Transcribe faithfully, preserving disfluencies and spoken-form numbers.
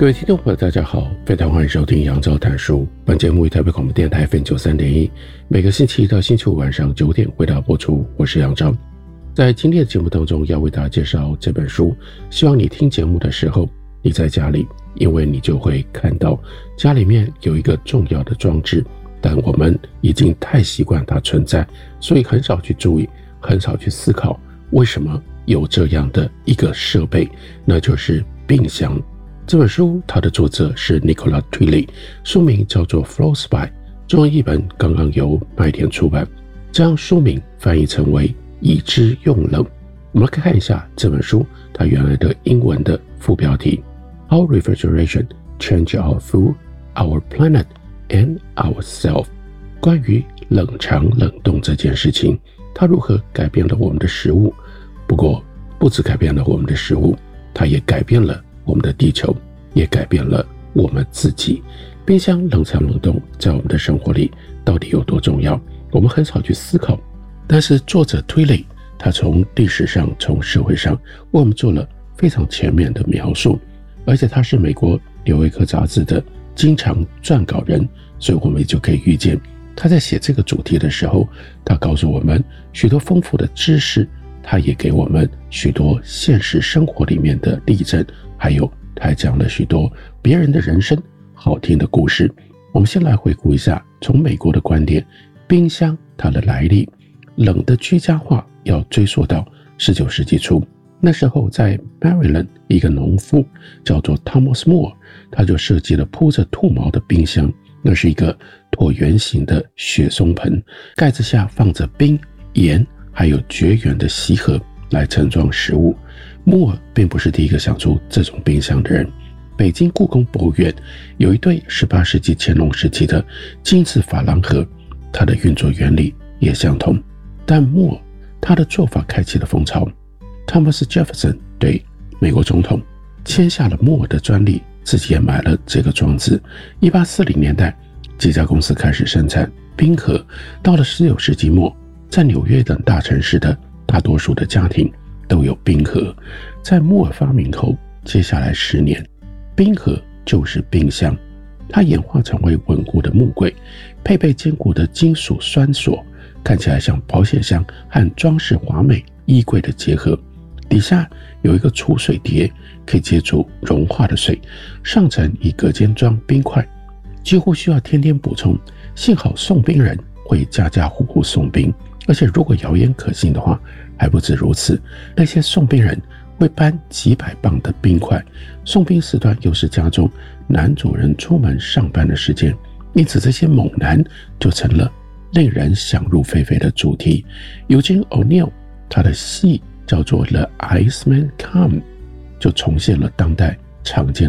各位听众朋友大家好，非常欢迎收听杨照谈书。本节目于台北广播电台 F M 九十三点一， 每个星期一到星期五晚上九点为大家播出。我是杨照。在今天的节目当中要为大家介绍这本书，希望你听节目的时候你在家里，因为你就会看到家里面有一个重要的装置，但我们已经太习惯它存在，所以很少去注意，很少去思考为什么有这样的一个设备，那就是冰箱。这本书它的作者是 Nicola Twilley， 书名叫做 Frostbite， 中文译本刚刚由麦田出版，将书名翻译成为已知用冷。我们来看一下这本书它原来的英文的副标题 How Refrigeration Changed Our Food, Our Planet and Ourselves， 关于冷藏冷冻这件事情，它如何改变了我们的食物。不过不只改变了我们的食物，它也改变了我们的地球，也改变了我们自己。冰箱冷藏冷冻在我们的生活里到底有多重要，我们很少去思考。但是作者推理，他从历史上从社会上为我们做了非常全面的描述，而且他是美国纽约客杂志的经常撰稿人，所以我们也就可以预见他在写这个主题的时候，他告诉我们许多丰富的知识，他也给我们许多现实生活里面的例证，还有他还讲了许多别人的人生好听的故事。我们先来回顾一下，从美国的观点，冰箱它的来历，冷的居家化要追溯到十九世纪初。那时候在 Maryland 一个农夫叫做 Thomas Moore， 他就设计了铺着兔毛的冰箱，那是一个椭圆形的雪松盆，盖子下放着冰、盐还有绝缘的锡盒来盛装食物。莫尔并不是第一个想出这种冰箱的人，北京故宫博物院有一对十八世纪乾隆时期的金字珐琅盒，它的运作原理也相同。但莫尔他的做法开启了风潮， Thomas Jefferson 对美国总统签下了莫尔的专利，自己也买了这个装置。一八四零年代几家公司开始生产冰盒，到了十九世纪末，在纽约等大城市的大多数的家庭都有冰盒。在莫尔发明后，接下来十年，冰盒就是冰箱，它演化成为稳固的木柜，配备坚固的金属栓锁，看起来像保险箱和装饰华美衣柜的结合。底下有一个储水碟，可以接住融化的水，上层以隔间装冰块，几乎需要天天补充。幸好送冰人会家家户户送冰，而且如果谣言可信的话，还不止如此，那些送冰人会搬几百磅的冰块，送冰时段又是家中男主人出门上班的时间，因此这些猛男就成了令人想入非非的主题。Eugene O'Neill 他的戏叫做 The Iceman Come， 就重现了当代常见